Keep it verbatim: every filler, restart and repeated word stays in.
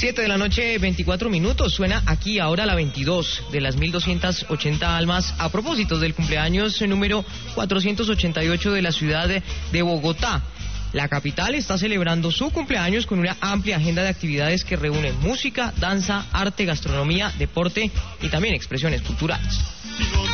Siete de la noche, veinticuatro minutos, suena aquí ahora la veintidós de las mil doscientas ochenta almas a propósito del cumpleaños número cuatrocientos ochenta y ocho de la ciudad de, de Bogotá. La capital está celebrando su cumpleaños con una amplia agenda de actividades que reúnen música, danza, arte, gastronomía, deporte y también expresiones culturales.